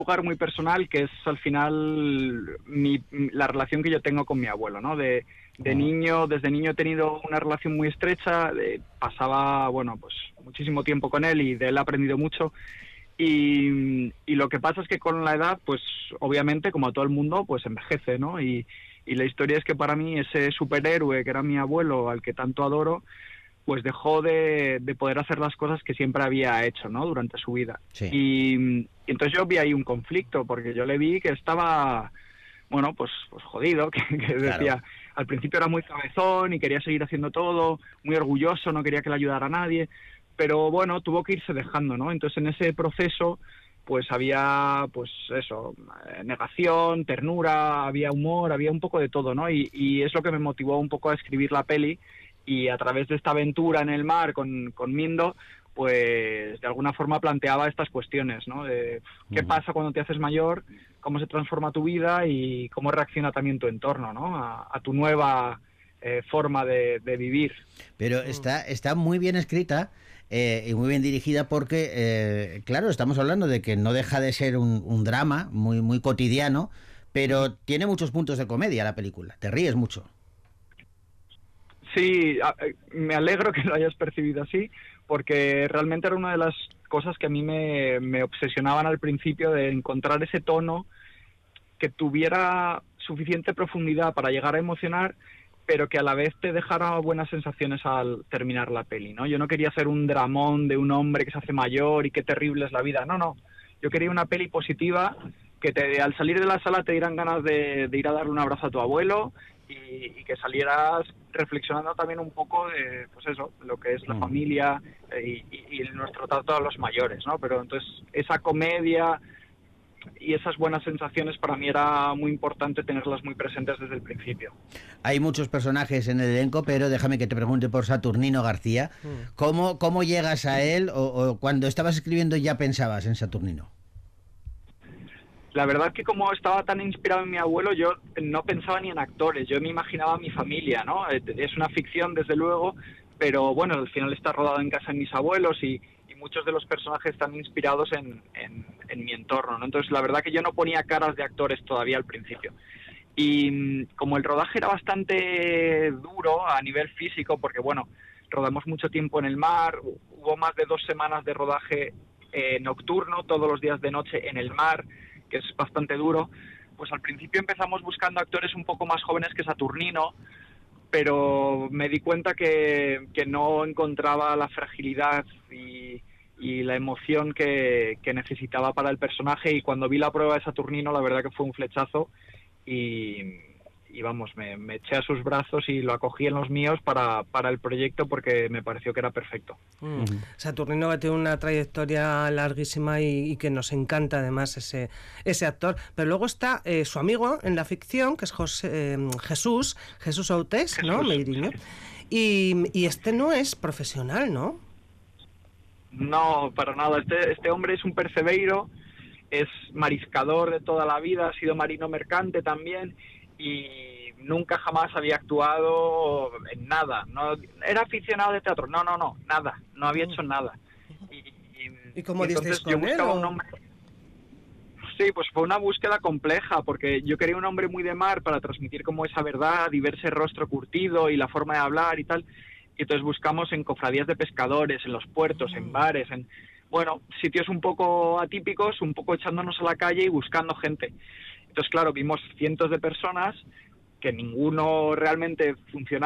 lugar muy personal, que es al final la relación que yo tengo con mi abuelo, ¿no? Niño, desde niño he tenido una relación muy estrecha, pasaba, bueno, pues muchísimo tiempo con él y de él he aprendido mucho. Y lo que pasa es que con la edad, pues obviamente, como a todo el mundo, pues envejece, ¿no? Y la historia es que para mí ese superhéroe que era mi abuelo, al que tanto adoro, pues dejó de poder hacer las cosas que siempre había hecho, ¿no? Durante su vida. Sí. Y entonces yo vi ahí un conflicto, porque yo le vi que estaba, bueno, pues jodido, que decía, Claro. al principio era muy cabezón y quería seguir haciendo todo, muy orgulloso, no quería que le ayudara a nadie, pero bueno, tuvo que irse dejando, ¿no? Entonces en ese proceso pues había, pues eso, negación, ternura, había humor, había un poco de todo, ¿no? Y es lo que me motivó un poco a escribir la peli, y a través de esta aventura en el mar con Mindo, pues de alguna forma planteaba estas cuestiones, ¿no? De qué pasa cuando te haces mayor, cómo se transforma tu vida y cómo reacciona también tu entorno, ¿no? A tu nueva forma de vivir. Pero está muy bien escrita y muy bien dirigida porque, claro, estamos hablando de que no deja de ser un drama muy cotidiano, pero tiene muchos puntos de comedia la película. Te ríes mucho. Sí, me alegro que lo hayas percibido así, porque realmente era una de las cosas que a mí me obsesionaban al principio, de encontrar ese tono que tuviera suficiente profundidad para llegar a emocionar, pero que a la vez te dejara buenas sensaciones al terminar la peli, ¿no? Yo no quería hacer un dramón de un hombre que se hace mayor y qué terrible es la vida, no. Yo quería una peli positiva, que al salir de la sala te dieran ganas de ir a darle un abrazo a tu abuelo, y que salieras reflexionando también un poco de, pues eso, lo que es la familia y nuestro trato a los mayores, ¿no? Pero entonces esa comedia y esas buenas sensaciones para mí era muy importante tenerlas muy presentes desde el principio. Hay muchos personajes en el elenco, pero déjame que te pregunte por Saturnino García. ¿Cómo llegas a él o cuando estabas escribiendo ya pensabas en Saturnino? La verdad que como estaba tan inspirado en mi abuelo, yo no pensaba ni en actores, yo me imaginaba a mi familia, ¿no? Es una ficción, desde luego, pero bueno, al final está rodado en casa de mis abuelos y muchos de los personajes están inspirados en mi entorno, ¿no? Entonces la verdad que yo no ponía caras de actores todavía al principio. Y como el rodaje era bastante duro a nivel físico, porque bueno, rodamos mucho tiempo en el mar, hubo más de 2 semanas de rodaje nocturno, todos los días de noche en el mar, que es bastante duro, pues al principio empezamos buscando actores un poco más jóvenes que Saturnino, pero me di cuenta que no encontraba la fragilidad y la emoción que necesitaba para el personaje, y cuando vi la prueba de Saturnino, la verdad que fue un flechazo, y vamos, me eché a sus brazos y lo acogí en los míos para el proyecto, porque me pareció que era perfecto. Saturnino, que tiene una trayectoria larguísima y que nos encanta además ese actor, pero luego está su amigo en la ficción, que es Jesús Autés, ¿no? Meiriño, y este no es profesional, ¿no? No, para nada. Este hombre es un percebeiro, es mariscador de toda la vida, ha sido marino mercante también, y nunca jamás había actuado en nada. No, era aficionado de teatro, no, nada, no había hecho nada. ¿Y cómo entonces dices yo con él? buscaba un hombre. Sí, pues fue una búsqueda compleja, porque yo quería un hombre muy de mar para transmitir como esa verdad y ver ese rostro curtido y la forma de hablar y tal. Y entonces buscamos en cofradías de pescadores, en los puertos, en bares, en, bueno, sitios un poco atípicos, un poco echándonos a la calle y buscando gente. Entonces, claro, vimos cientos de personas, que ninguno realmente funcionaba.